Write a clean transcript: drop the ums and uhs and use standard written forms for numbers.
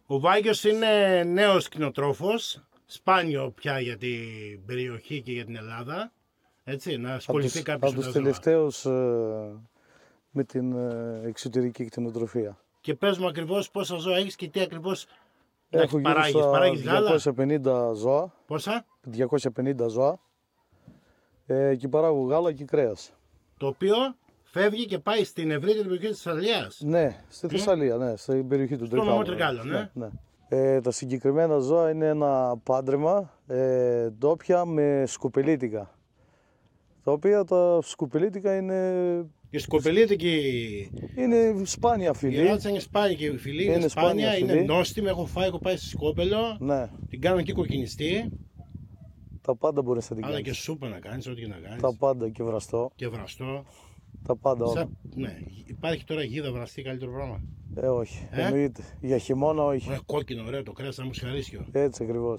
Ο Βάγγιος είναι νέος κτηνοτρόφος, σπάνιο πια για την περιοχή και για την Ελλάδα. Έτσι, να ασχοληθεί κάποιος από τους τελευταίους με την εξωτερική κτηνοτροφία. Και πες μου ακριβώς πόσα ζώα έχεις και τι ακριβώς Έχω παράγεις γάλα. 250 ζώα. Πόσα? 250 ζώα. Και παράγω γάλα και κρέας. Το οποίο φεύγει και πάει στην ευρύτερη περιοχή της Θεσσαλίας. Ναι, στη Θεσσαλία, ναι, στην περιοχή του Τρικάλου. Στο νομό Τρικάλου, ναι. Τα συγκεκριμένα ζώα είναι ένα πάντρεμα ντόπια με σκοπελίτικα. Τα οποία τα σκοπελίτικα είναι... Η σκοπελίτικη είναι σπάνια φυλή. Η ράτσα είναι σπάνια φυλή, είναι σπάνια, είναι νόστιμη. Έχω πάει στη Σκόπελο. Ναι. Την κάνω εκεί κοκκινιστή. Τα πάντα μπορείς να την κάνεις. Αλλά και σούπα να κάνεις, ό,τι και να κάνεις. Τα πάντα και βραστό. Και βραστό. Τα πάντα όλα. Ναι. Υπάρχει τώρα γίδα βραστή καλύτερο πράγμα? Όχι. Εννοείται. Για χειμώνα όχι. Κόκκινο, ωραίο το κρέας, να μου συγχαρίσιο. Έτσι ακριβώς.